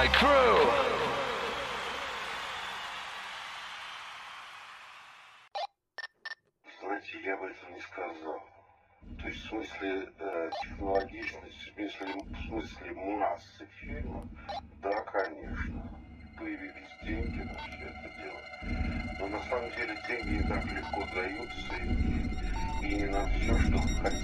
Знаете, я бы этого не сказал. То есть в смысле технологичности, в смысле массы фильмов, да, конечно, появились деньги на все это дело. Но на самом деле деньги не так легко даются и не на все, что хотят.